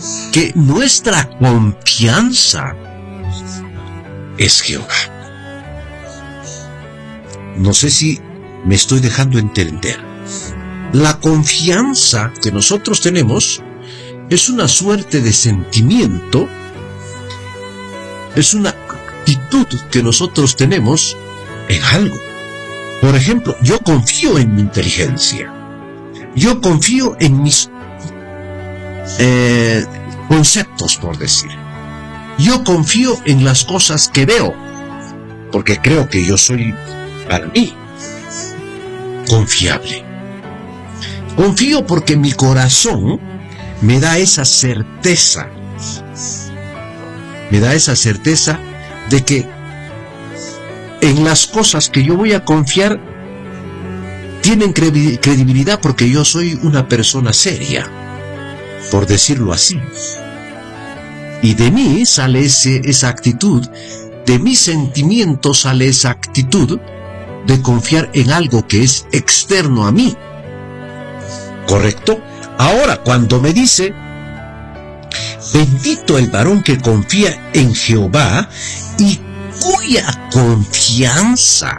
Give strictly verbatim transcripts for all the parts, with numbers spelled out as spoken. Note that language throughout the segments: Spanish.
que nuestra confianza es Jehová. No sé si me estoy dejando entender. La confianza que nosotros tenemos es una suerte de sentimiento, es una actitud que nosotros tenemos en algo. Por ejemplo, yo confío en mi inteligencia. Yo confío en mis eh, conceptos, por decir. Yo confío en las cosas que veo, porque creo que yo soy, para mí, confiable. Confío porque mi corazón me da esa certeza, me da esa certeza de que en las cosas que yo voy a confiar tienen credibilidad porque yo soy una persona seria, por decirlo así. Y de mí sale ese, esa actitud, de mis sentimientos sale esa actitud de confiar en algo que es externo a mí. ¿Correcto? Ahora, cuando me dice, bendito el varón que confía en Jehová y cuya confianza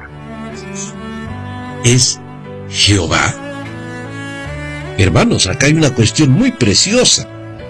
es Jehová. Hermanos, acá hay una cuestión muy preciosa.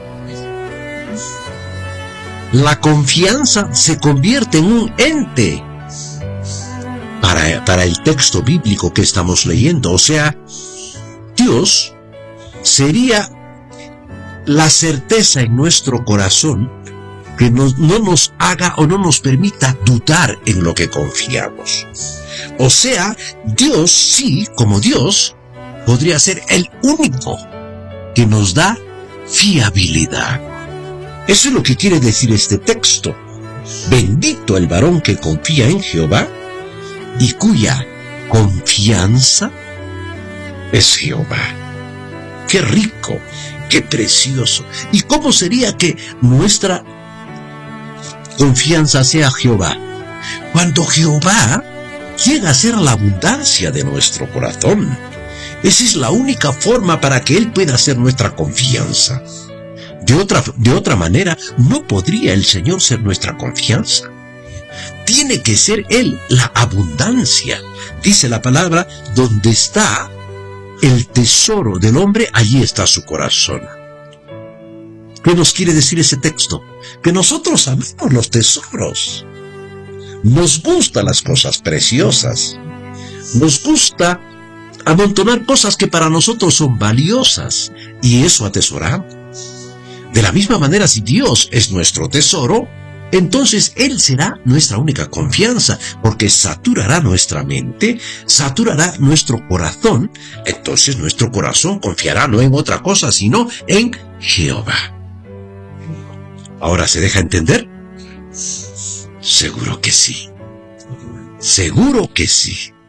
La confianza se convierte en un ente para, para el texto bíblico que estamos leyendo. O sea, Dios sería la certeza en nuestro corazón que nos, no nos haga o no nos permita dudar en lo que confiamos. O sea, Dios sí, como Dios, podría ser el único que nos da fiabilidad. Eso es lo que quiere decir este texto. Bendito el varón que confía en Jehová y cuya confianza es Jehová. ¡Qué rico! ¡Qué precioso! ¿Y cómo sería que nuestra confianza sea Jehová? Cuando Jehová llega a ser la abundancia de nuestro corazón. Esa es la única forma para que Él pueda ser nuestra confianza. De otra, de otra manera, no podría el Señor ser nuestra confianza. Tiene que ser Él la abundancia. Dice la palabra, donde está el tesoro del hombre, allí está su corazón. ¿Qué nos quiere decir ese texto? Que nosotros amamos los tesoros. Nos gustan las cosas preciosas. Nos gusta amontonar cosas que para nosotros son valiosas. Y eso atesoramos. De la misma manera, si Dios es nuestro tesoro, entonces Él será nuestra única confianza, porque saturará nuestra mente, saturará nuestro corazón. Entonces nuestro corazón confiará no en otra cosa, sino en Jehová. ¿Ahora se deja entender? Seguro que sí. Seguro que sí.